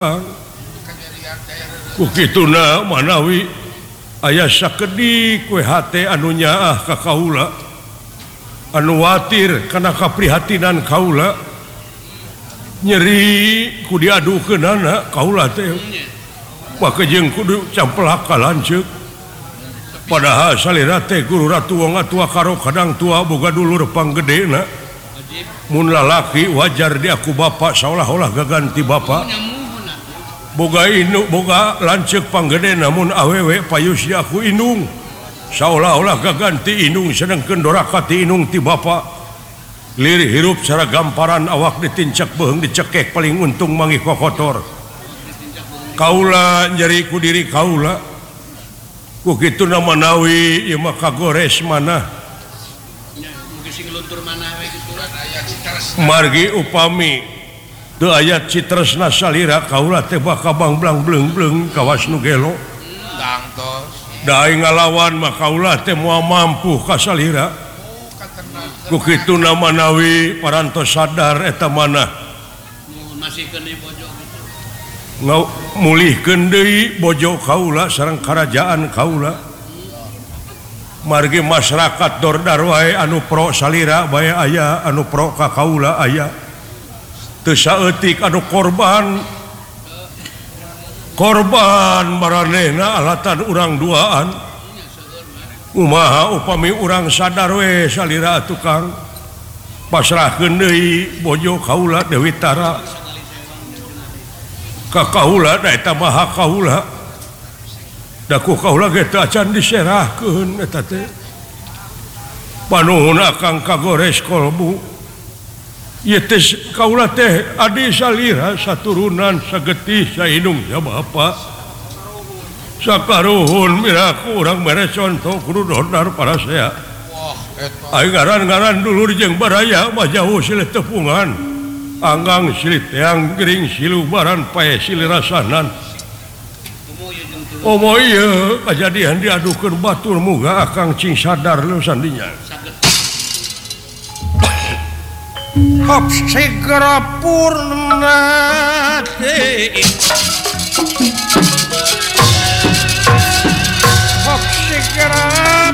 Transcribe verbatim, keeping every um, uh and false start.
Kukitu na manawi aya sakedi kue hate anu nyaah ka kaula anu watir kana kaprihatinan kaula nyeri ku diadukeunana kaula teh maka jeung kudu campelak ka lanceuk padahal salira teh guru ratu wong atua karo kadang tua boga dulur panggedena mun lalaki wajar dia ku bapa seolah-olah gaganti bapa boga indung boga lanceuk panggede namun awewe payus dia ku indung seolah-olah gaganti indung sedengkeun doraka ti indung ti bapa lir hirup secara gamparan awak ditincak beung dicekek paling untung mangi kokotor kaula nyeri ku diri kaula ku kitu na manawi ieu mah kagores manah margi upami teu aya citresna salira kaula teh bakal bang-blang bleung-bleung kawas nu gelo da aing ngalawan mah kaula teh moal mampu ka salira ku kitu na manawi parantos sadar eta manah mulihkeun deui bojo kaula sareng karajaan kaula margi masyarakat dordar wae anu pro salira bae aya anu pro ka kaula aya teu saeutik anu korban korban maranehna alatan urang duaan kumaha upami urang sadar we salira tukang pasrahkeun deui bojo kaula Dewi Tara ka kaula da eta maha kaula da ku kaula ge teu acan diserahkeun eta teh panuhun akang kagores kolbu ieu teh kaula teh adi salira saturunan sagetih saindung ya bapa sakaruhun miraku urang mere contoh kudu dodar parasea aing ngaran-ngaran dulur jeung baraya mah jauh silih tepungan anggang silih teang gering silu baran pae silih rasanan omo ieu kajadian diadukeun batur muga akang cing sadar lu sandinya hop segera purna hop segera